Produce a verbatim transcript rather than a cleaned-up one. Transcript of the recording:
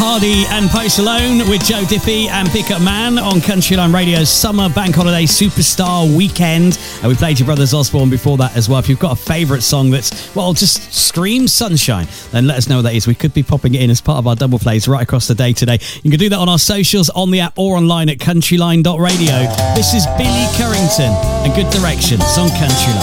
Hardy and Post Malone with Joe Diffie and Pickup Man on Countryline Radio's Summer Bank Holiday Superstar Weekend. And we played your Brothers Osborne before that as well. If you've got a favourite song that's, well, just screams sunshine, then let us know what that is. We could be popping it in as part of our double plays right across the day today. You can do that on our socials, on the app, or online at countryline dot radio. This is Billy Currington and Good Directions on Countryline.